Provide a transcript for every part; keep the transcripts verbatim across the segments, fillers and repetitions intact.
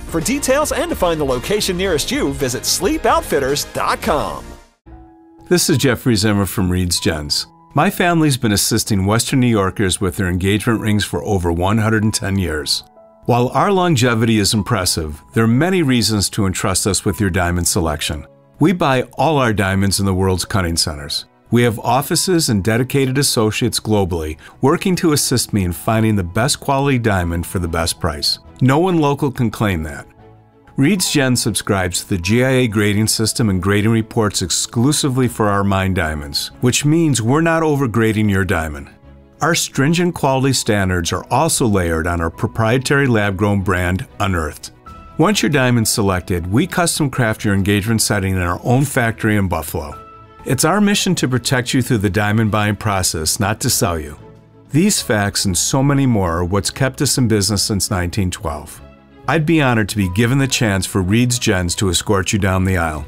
For details and to find the location nearest you, visit sleep outfitters dot com. This is Jeffrey Zimmer from Reed's Gents. My family's been assisting Western New Yorkers with their engagement rings for over one hundred ten years. While our longevity is impressive, there are many reasons to entrust us with your diamond selection. We buy all our diamonds in the world's cutting centers. We have offices and dedicated associates globally working to assist me in finding the best quality diamond for the best price. No one local can claim that. Reed's Gents subscribes to the G I A grading system and grading reports exclusively for our mined diamonds, which means we're not overgrading your diamond. Our stringent quality standards are also layered on our proprietary lab-grown brand, Unearthed. Once your diamond's selected, we custom craft your engagement setting in our own factory in Buffalo. It's our mission to protect you through the diamond buying process, not to sell you. These facts and so many more are what's kept us in business since nineteen twelve. I'd be honored to be given the chance for Reed's Gents to escort you down the aisle.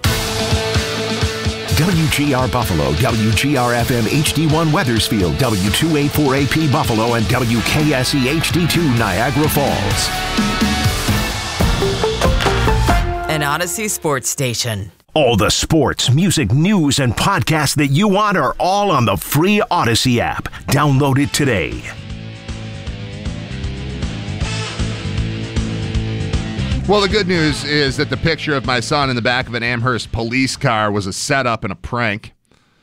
W G R Buffalo, W G R F M H D one Weathersfield, W two eighty-four A P Buffalo, and W K S E H D two Niagara Falls. An Odyssey Sports Station. All the sports, music, news, and podcasts that you want are all on the free Odyssey app. Download it today. Well, the good news is that the picture of my son in the back of an Amherst police car was a setup and a prank.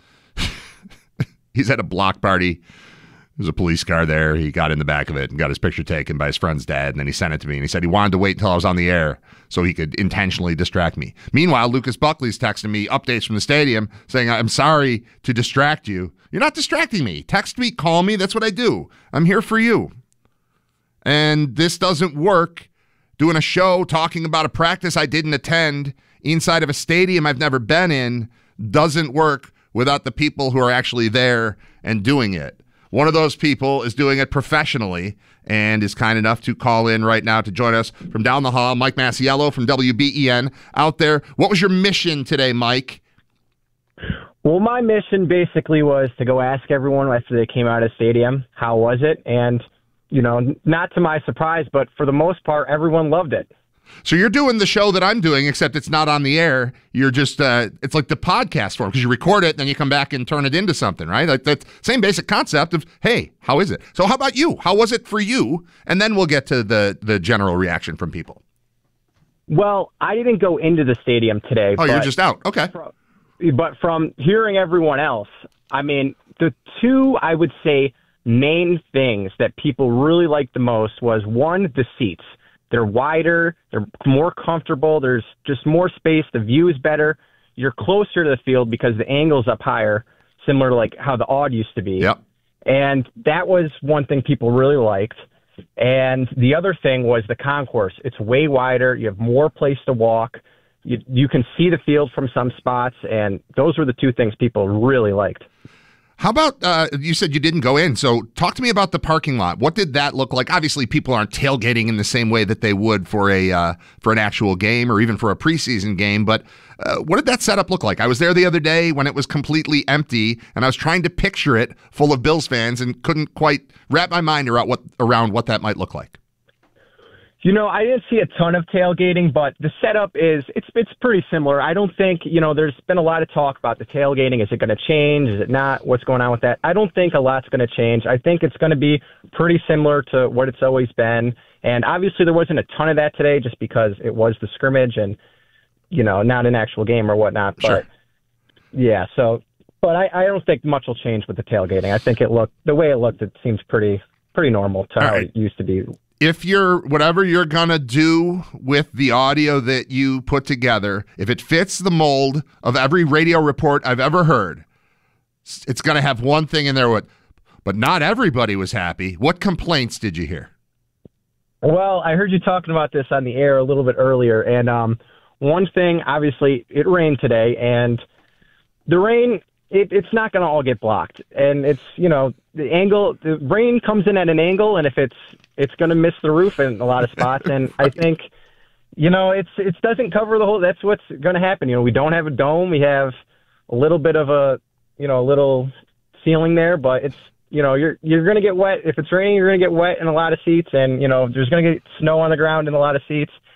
He's at a block party. There's a police car there. He got in the back of it and got his picture taken by his friend's dad, and then he sent it to me, and he said he wanted to wait until I was on the air so he could intentionally distract me. Meanwhile, Lucas Buckley's texting me updates from the stadium saying, I'm sorry to distract you. You're not distracting me. Text me, call me. That's what I do. I'm here for you. And this doesn't work. Doing a show talking about a practice I didn't attend inside of a stadium I've never been in doesn't work without the people who are actually there and doing it. One of those people is doing it professionally and is kind enough to call in right now to join us from down the hall. Mike Masiello from W B E N out there. What was your mission today, Mike? Well, my mission basically was to go ask everyone after they came out of the stadium, how was it? And you know, not to my surprise, but for the most part, everyone loved it. So you're doing the show that I'm doing, except it's not on the air. You're just, uh, it's like the podcast form, because you record it, then you come back and turn it into something, right? Like that same basic concept of, hey, how is it? So how about you? How was it for you? And then we'll get to the, the general reaction from people. Well, I didn't go into the stadium today. Oh, you're just out. Okay. From, but from hearing everyone else, I mean, the two, I would say, main things that people really liked the most was, one, the seats. They're wider, they're more comfortable, there's just more space, the view is better. You're closer to the field because the angle's up higher, similar to like how the Aud used to be. Yep. And that was one thing people really liked. And the other thing was the concourse. It's way wider, you have more place to walk. You, you can see the field from some spots, and those were the two things people really liked. How about, uh, you said you didn't go in, so talk to me about the parking lot. What did that look like? Obviously, people aren't tailgating in the same way that they would for a uh, for an actual game or even for a preseason game, but uh, what did that setup look like? I was there the other day when it was completely empty, and I was trying to picture it full of Bills fans and couldn't quite wrap my mind around what, around what that might look like. You know, I didn't see a ton of tailgating, but the setup is, it's it's pretty similar. I don't think, you know, there's been a lot of talk about the tailgating. Is it going to change? Is it not? What's going on with that? I don't think a lot's going to change. I think it's going to be pretty similar to what it's always been. And obviously there wasn't a ton of that today just because it was the scrimmage and, you know, not an actual game or whatnot. But, sure. yeah, so, but I, I don't think much will change with the tailgating. I think it looked, the way it looked, it seems pretty, pretty normal to All how right. it used to be. If you're, whatever you're going to do with the audio that you put together, if it fits the mold of every radio report I've ever heard, it's going to have one thing in there, with, but not everybody was happy. What complaints did you hear? Well, I heard you talking about this on the air a little bit earlier, and um, one thing, obviously, it rained today, and the rain, it, it's not going to all get blocked. And it's, you know, the angle, the rain comes in at an angle, and if it's, it's going to miss the roof in a lot of spots. And I think, you know, it's, it doesn't cover the whole, that's what's going to happen. You know, we don't have a dome. We have a little bit of a, you know, a little ceiling there, but it's, you know, you're, you're going to get wet. If it's raining, you're going to get wet in a lot of seats, and, you know, there's going to get snow on the ground in a lot of seats.